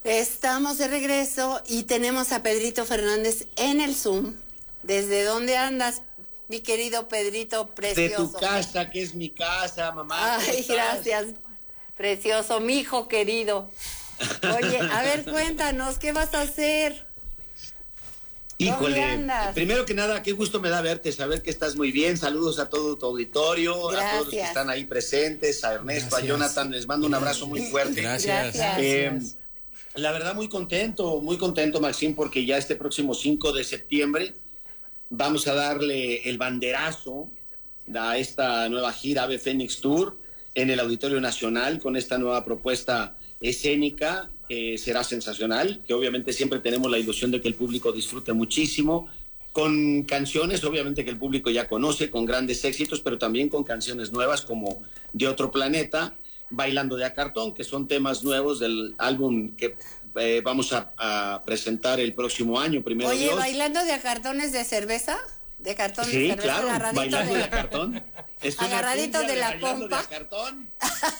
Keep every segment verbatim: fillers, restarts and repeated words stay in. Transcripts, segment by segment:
Estamos de regreso y tenemos a Pedrito Fernández en el Zoom. ¿Desde dónde andas, mi querido Pedrito precioso? De tu casa, que es mi casa, mamá. Ay, gracias, precioso, mi hijo querido. Oye, a ver, cuéntanos, ¿qué vas a hacer? Híjole, primero que nada, qué gusto me da verte, saber que estás muy bien. Saludos a todo tu auditorio, Gracias. a todos los que están ahí presentes, a Ernesto, Gracias. a Jonathan, les mando un abrazo muy fuerte. Gracias. Eh, la verdad, muy contento, muy contento, Maxim, porque ya este próximo cinco de septiembre vamos a darle el banderazo a esta nueva gira Ave Fénix Tour en el Auditorio Nacional con esta nueva propuesta escénica que será sensacional, que obviamente siempre tenemos la ilusión de que el público disfrute muchísimo, con canciones obviamente que el público ya conoce, con grandes éxitos, pero también con canciones nuevas como De Otro Planeta, Bailando de a Cartón, que son temas nuevos del álbum que eh, vamos a, a presentar el próximo año, primero Oye, Dios. ¿Bailando de a cartones de cerveza? ¿De cartón Sí, de cerveza? claro, Agarradito Bailando de de a Cartón. Es una Agarradito cumbia de la Bailando pompa. de a Cartón.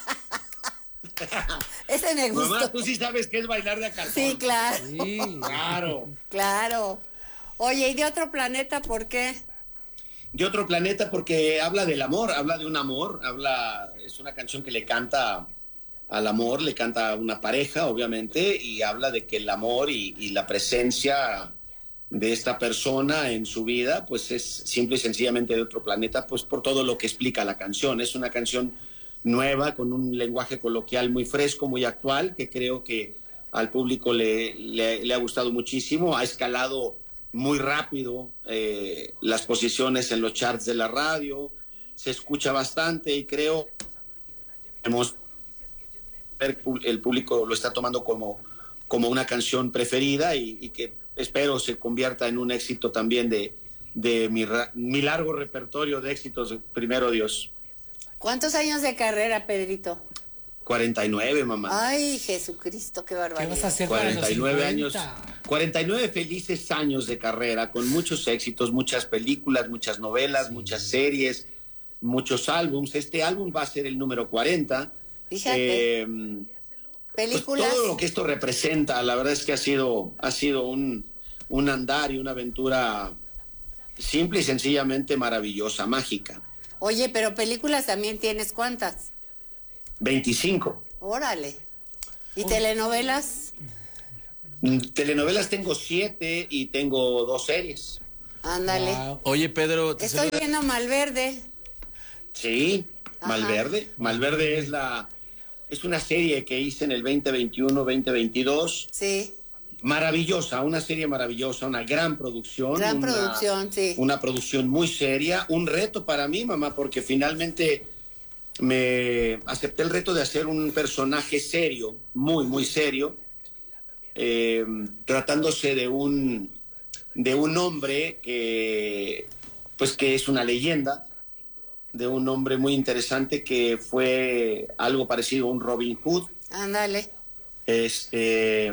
Ese me gustó. Mamá, tú sí sabes qué es bailar de a cartón. Sí, claro. Sí. Claro. Claro. Oye, ¿y De Otro Planeta por qué? De Otro Planeta porque habla del amor, habla de un amor, habla, es una canción que le canta al amor, le canta a una pareja, obviamente, y habla de que el amor y, y la presencia de esta persona en su vida, pues es simple y sencillamente de otro planeta, pues por todo lo que explica la canción. Es una canción nueva, con un lenguaje coloquial muy fresco, muy actual, que creo que al público le, le, le ha gustado muchísimo. Ha escalado muy rápido eh, las posiciones en los charts de la radio, se escucha bastante y creo que el público lo está tomando como, como una canción preferida y, y que espero se convierta en un éxito también de, de mi, mi largo repertorio de éxitos, primero Dios. ¿Cuántos años de carrera, Pedrito? cuarenta y nueve, mamá. Ay, Jesucristo, qué barbaridad. ¿Qué vas a hacer para los cuarenta y nueve años, cincuenta? cuarenta y nueve felices años de carrera, con muchos éxitos, muchas películas, muchas novelas, sí. muchas series, muchos álbums. Este álbum va a ser el número cuarenta. Fíjate. Eh, Películas. Pues todo lo que esto representa, la verdad es que ha sido, ha sido un, un andar y una aventura simple y sencillamente maravillosa, mágica. Oye, pero películas también tienes, ¿cuántas? veinticinco. Órale. ¿Y telenovelas? Telenovelas tengo siete y tengo dos series. Ándale. Wow. Oye, Pedro. ¿te Estoy saluda? viendo Malverde. Sí, Ajá. Malverde. Malverde es la es una serie que hice en el veinte veintiuno, veinte veintidós. Sí. Maravillosa, una serie maravillosa, una gran producción. Gran una, producción, sí. Una producción muy seria, un reto para mí, mamá, porque finalmente me acepté el reto de hacer un personaje serio, muy, muy serio, eh, tratándose de un, de un hombre que, pues que es una leyenda, de un hombre muy interesante que fue algo parecido a un Robin Hood. Ándale. Este...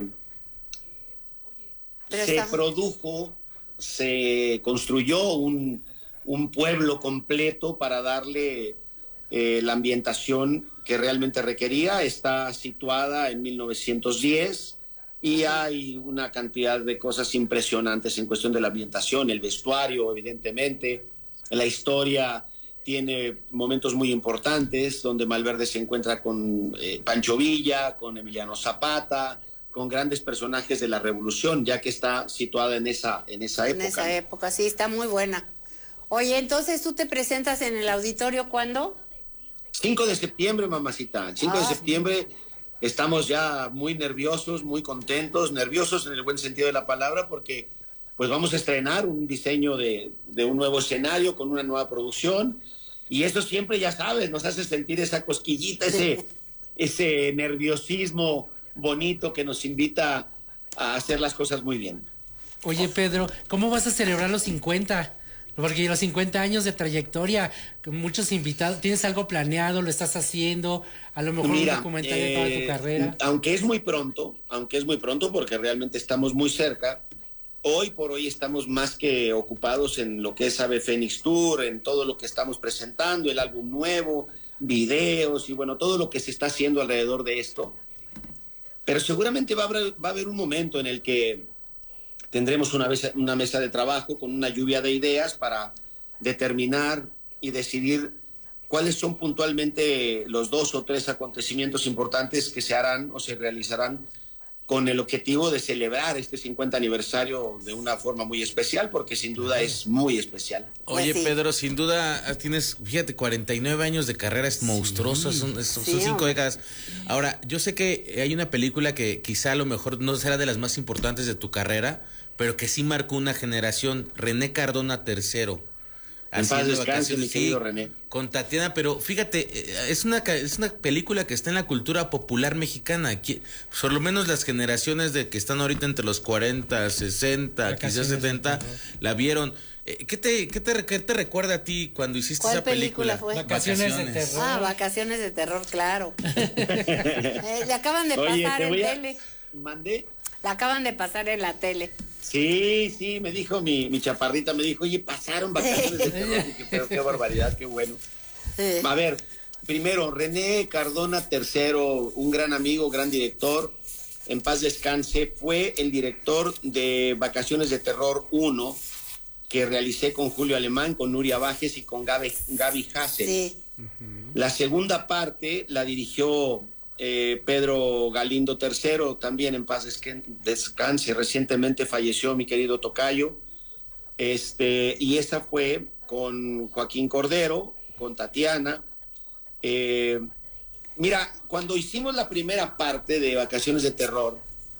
Pero se está... produjo, se construyó un, un pueblo completo para darle eh, la ambientación que realmente requería. Está situada en mil novecientos diez y hay una cantidad de cosas impresionantes en cuestión de la ambientación, el vestuario, evidentemente, la historia tiene momentos muy importantes donde Malverde se encuentra con eh, Pancho Villa, con Emiliano Zapata, con grandes personajes de la revolución, ya que está situada en esa, en esa época. En esa época, sí, está muy buena. Oye, entonces, ¿tú te presentas en el auditorio cuándo? cinco de septiembre, mamacita. El cinco Ah. de septiembre estamos ya muy nerviosos, muy contentos, nerviosos en el buen sentido de la palabra, porque pues vamos a estrenar un diseño de, de un nuevo escenario con una nueva producción, y eso siempre, ya sabes, nos hace sentir esa cosquillita, ese, ese nerviosismo bonito que nos invita a hacer las cosas muy bien. Oye, Pedro, ¿cómo vas a celebrar los cincuenta? Porque los cincuenta años de trayectoria, con muchos invitados, ¿tienes algo planeado? ¿Lo estás haciendo? A lo mejor Mira, un documental de eh, toda tu carrera. Aunque es muy pronto, aunque es muy pronto porque realmente estamos muy cerca, hoy por hoy estamos más que ocupados en lo que es Ave Fénix Tour, en todo lo que estamos presentando, el álbum nuevo, videos y bueno, todo lo que se está haciendo alrededor de esto. Pero seguramente va a haber, va a haber un momento en el que tendremos una mesa, una mesa de trabajo con una lluvia de ideas para determinar y decidir cuáles son puntualmente los dos o tres acontecimientos importantes que se harán o se realizarán con el objetivo de celebrar este cincuenta aniversario de una forma muy especial, porque sin duda es muy especial. Oye, Pues sí. Pedro, sin duda tienes, fíjate, cuarenta y nueve años de carrera, es monstruosa, son, son Sí, cinco hombre. décadas. Ahora, yo sé que hay una película que quizá a lo mejor no será de las más importantes de tu carrera, pero que sí marcó una generación, René Cardona tercero. En paz Haciendo descanse, Vacaciones, mi querido sí, René. con Tatiana, pero fíjate, eh, es una, ca- es una película que está en la cultura popular mexicana. Aquí, por lo menos las generaciones de que están ahorita entre los cuarenta, sesenta, Vacaciones quizás de setenta, terror. la vieron. Eh, ¿Qué te, qué te, qué te recuerda a ti cuando hiciste ¿Cuál esa película película? fue? Vacaciones de terror. Ah, Vacaciones de terror, claro. Eh, le acaban de Oye, pasar te en voy a... tele. ¿Mandé? La acaban de pasar en la tele. Sí, sí, me dijo mi, mi chaparrita, me dijo, oye, pasaron vacaciones de terror. Dije, pero qué barbaridad, qué bueno. Eh, A ver, primero, René Cardona tercero, un gran amigo, gran director, en paz descanse, fue el director de Vacaciones de Terror uno, que realicé con Julio Alemán, con Nuria Bajes y con Gaby, Gaby Hassel. sí. La segunda parte la dirigió eh, Pedro Galindo tercero, también en paz descanse. Recientemente falleció mi querido tocayo. Este, y esa fue con Joaquín Cordero, con Tatiana. Eh, mira, cuando hicimos la primera parte de Vacaciones de Terror,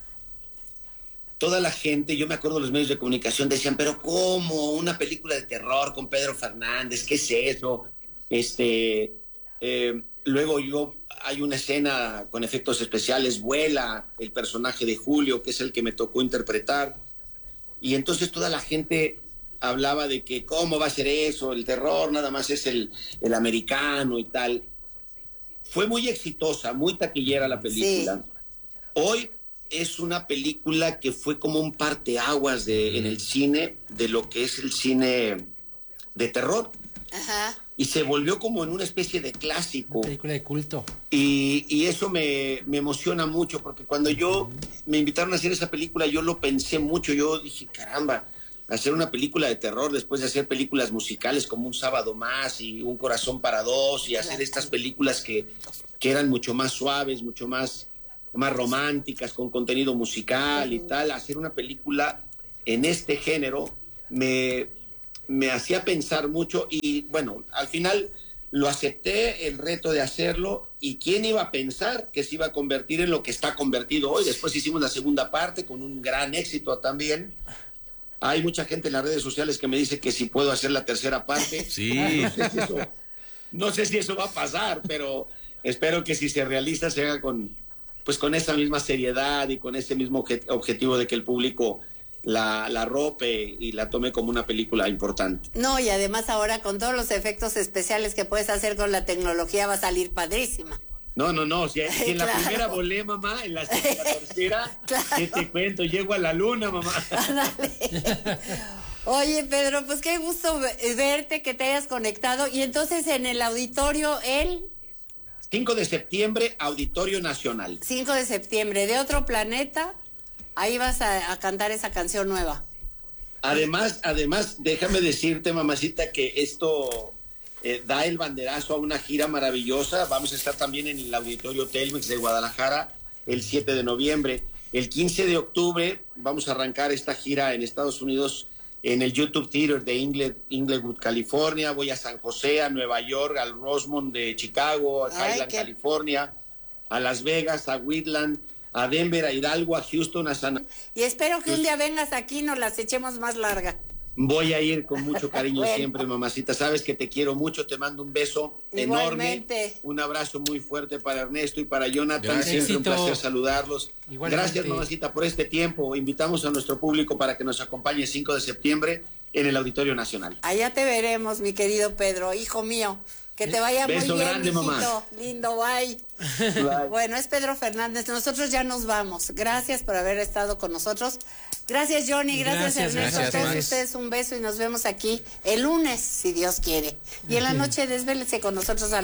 toda la gente, yo me acuerdo, los medios de comunicación decían, pero ¿cómo? Una película de terror con Pedro Fernández, ¿qué es eso? Este, eh, luego yo, hay una escena con efectos especiales, vuela el personaje de Julio, que es el que me tocó interpretar, y entonces toda la gente hablaba de que cómo va a ser eso, el terror nada más es el, el americano y tal. Fue muy exitosa, muy taquillera la película. Sí. Hoy es una película que fue como un parteaguas de, en el cine, de lo que es el cine de terror. Ajá. Y se volvió como en una especie de clásico. Una película de culto. Y, y eso me, me emociona mucho, porque cuando yo me invitaron a hacer esa película, yo lo pensé mucho. Yo dije, caramba, hacer una película de terror después de hacer películas musicales como Un Sábado Más y Un Corazón para Dos, y hacer estas películas que, que eran mucho más suaves, mucho más, más románticas, con contenido musical y tal. Hacer una película en este género me, me hacía pensar mucho, y bueno, al final lo acepté, el reto de hacerlo, y quién iba a pensar que se iba a convertir en lo que está convertido hoy. Después hicimos la segunda parte con un gran éxito también. Hay mucha gente en las redes sociales que me dice que si puedo hacer la tercera parte. Sí. No sé si eso, no sé si eso va a pasar, pero espero que si se realiza se haga con, pues con esa misma seriedad y con ese mismo objet- objetivo de que el público la, la rope y la tome como una película importante. No, y además ahora con todos los efectos especiales que puedes hacer con la tecnología va a salir padrísima. No, no, no, si, si en la Claro. primera volé, mamá, en la, en la tercera, Claro. ¿qué te cuento? Llego a la luna, mamá. Ándale. Oye, Pedro, pues qué gusto ve- verte, que te hayas conectado. Y entonces en el auditorio, el cinco de septiembre, Auditorio Nacional. cinco de septiembre, de otro planeta, ahí vas a, a cantar esa canción nueva. Además, además, déjame decirte, mamacita, que esto eh, da el banderazo a una gira maravillosa. Vamos a estar también en el Auditorio Telmex de Guadalajara el siete de noviembre. El quince de octubre vamos a arrancar esta gira en Estados Unidos en el YouTube Theater de Ingle- Inglewood, California. Voy a San José, a Nueva York, al Rosemont de Chicago, a Ay, Highland, qué- California, a Las Vegas, a Wheatland, a Denver, a Hidalgo, a Houston, a San... Y espero que un día vengas aquí y nos las echemos más larga. Voy a ir con mucho cariño Bueno. siempre, mamacita. Sabes que te quiero mucho, te mando un beso Igualmente. enorme. Un abrazo muy fuerte para Ernesto y para Jonathan. Gracias. Siempre Éxito. un placer saludarlos. Igualmente. Gracias, mamacita, por este tiempo. Invitamos a nuestro público para que nos acompañe el cinco de septiembre en el Auditorio Nacional. Allá te veremos, mi querido Pedro, hijo mío. Que te vaya Beso muy bien, grande, mijito. mamá. Lindo, bye. Bye. Bueno, es Pedro Fernández. Nosotros ya nos vamos. Gracias por haber estado con nosotros. Gracias, Johnny. Gracias, Gracias, Ernesto. gracias, a todos Max. ustedes un beso y nos vemos aquí el lunes, si Dios quiere. Y en la noche desvélese con nosotros a las